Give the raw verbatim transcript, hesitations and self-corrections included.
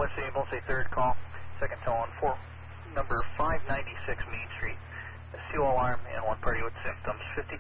Sable, say third call, second tow on four, number five ninety-six Main Street. A fuel alarm and one party with symptoms, fifty